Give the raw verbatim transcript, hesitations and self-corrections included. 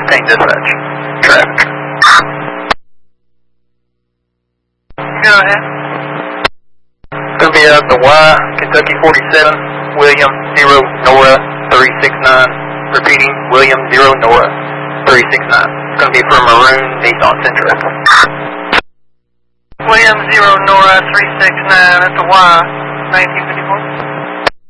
fifteen dispatch. Traffic. Go ahead. It's going to be at the Y, Kentucky forty-seven, William zero Nora three six nine. Repeating, William zero Nora three six nine. It's going to be for Maroon Nissan Sentra. William zero Nora three six nine at the Y, nineteen fifty-four.